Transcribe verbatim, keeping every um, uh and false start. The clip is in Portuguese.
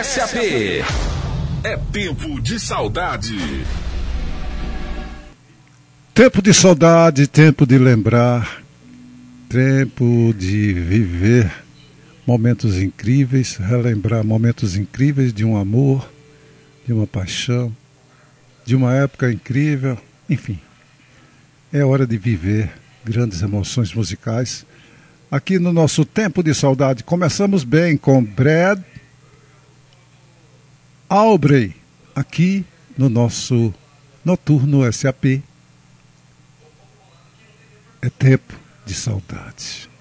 S A P. É tempo de saudade. Tempo de saudade, tempo de lembrar, tempo de viver momentos incríveis, relembrar momentos incríveis de um amor, de uma paixão, de uma época incrível, enfim. É hora de viver grandes emoções musicais. Aqui no nosso Tempo de Saudade, começamos bem com Brad Aubrey, aqui no nosso Noturno S A P. É tempo de saudade.